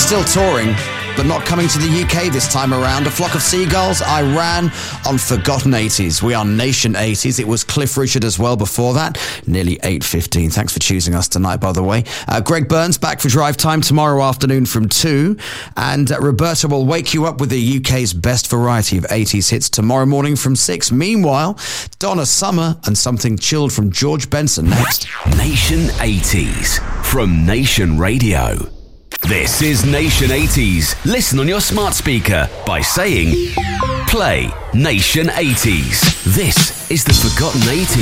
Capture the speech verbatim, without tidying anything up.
still touring, but not coming to the U K this time around. A Flock of Seagulls, Iran on Forgotten eighties. We are Nation eighties. It was Cliff Richard as well before that. Nearly eight fifteen. Thanks for choosing us tonight, by the way. Uh, Greg Burns back for Drive Time tomorrow afternoon from two. And uh, Roberta will wake you up with the U K's best variety of eighties hits tomorrow morning from six. Meanwhile, Donna Summer and something chilled from George Benson next. Nation eighties from Nation Radio. This is Nation eighties. Listen on your smart speaker by saying, play Nation eighties. This is the Forgotten eighties.